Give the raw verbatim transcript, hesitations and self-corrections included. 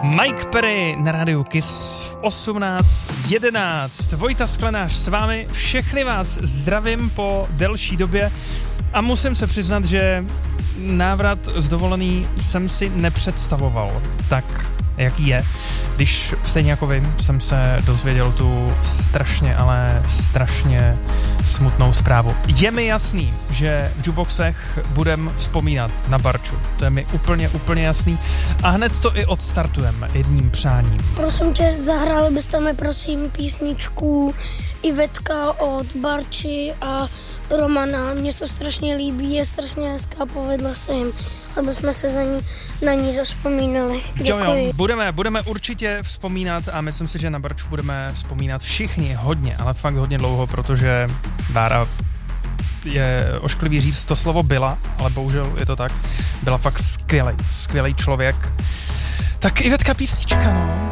Mike Perry na rádiu Kiss v osmnáct jedenáct. Vojta Sklenář s vámi, všechny vás zdravím po delší době a musím se přiznat, že návrat z dovolený jsem si nepředstavoval tak, jaký je. Když stejně jako vy jsem se dozvěděl tu strašně, ale strašně smutnou zprávu. Je mi jasný, že v jukeboxech budem vzpomínat na Barču. To je mi úplně, úplně jasný. A hned to i odstartujeme jedním přáním. Prosím tě, zahrál byste mi prosím písničku Ivetka od Barči a Romana. Mně se strašně líbí, je strašně hezká, povedla se jim, aby jsme se za ní, na ní zavzpomínali. Děkuji. Jo, jo, budeme, budeme určitě vzpomínat a myslím si, že na Barču budeme vzpomínat všichni hodně, ale fakt hodně dlouho, protože Bára je ošklivý říct to slovo byla, ale bohužel je to tak. Byla fakt skvělej, skvělej člověk. Tak Ivetka písnička, no.